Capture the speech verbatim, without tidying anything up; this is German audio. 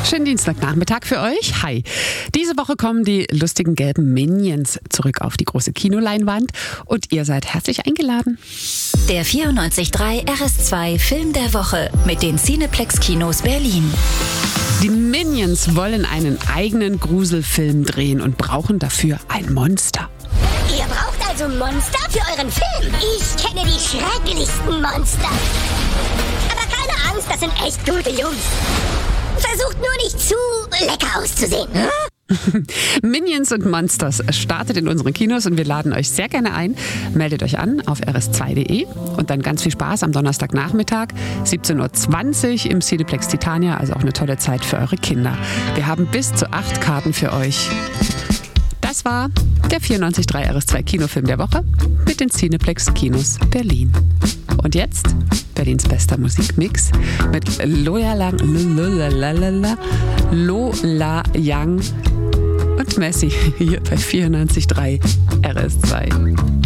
Schönen Dienstagnachmittag für euch. Hi. Diese Woche kommen die lustigen gelben Minions zurück auf die große Kinoleinwand und ihr seid herzlich eingeladen. Der vierundneunzig Komma drei R S zwei Film der Woche mit den Cineplex Kinos Berlin. Die Minions wollen einen eigenen Gruselfilm drehen und brauchen dafür ein Monster. Ihr braucht also Monster für euren Film? Ich kenne die schrecklichsten Monster. Aber keine Angst, das sind echt gute Jungs. Versucht nur nicht zu lecker auszusehen. Hm? Minions und Monsters startet in unseren Kinos und wir laden euch sehr gerne ein. Meldet euch an auf r s zwei punkt d e und dann ganz viel Spaß am Donnerstagnachmittag, siebzehn Uhr zwanzig im Cineplex Titania, also auch eine tolle Zeit für eure Kinder. Wir haben bis zu acht Karten für euch. Das war der vierundneunzig Komma drei R S zwei Kinofilm der Woche mit den Cineplex Kinos Berlin. Und jetzt Berlins bester Musikmix mit Lola Lang, Lola, Lola Young und Messi hier bei vierundneunzig Komma drei R S zwei.